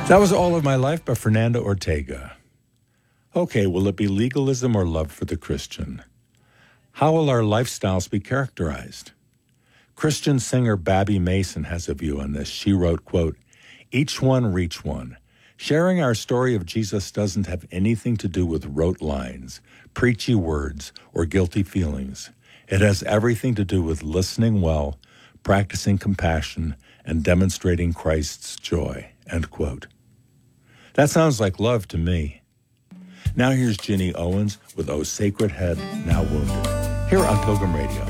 That was All of My Life by Fernando Ortega. Okay, will it be legalism or love for the Christian? How will our lifestyles be characterized? Christian singer Babby Mason has a view on this. She wrote, quote, "Each one reach one. Sharing our story of Jesus doesn't have anything to do with rote lines, preachy words, or guilty feelings. It has everything to do with listening well, practicing compassion, and demonstrating Christ's joy," end quote. That sounds like love to me. Now here's Ginny Owens with "O Sacred Head, Now Wounded," here on Pilgrim Radio.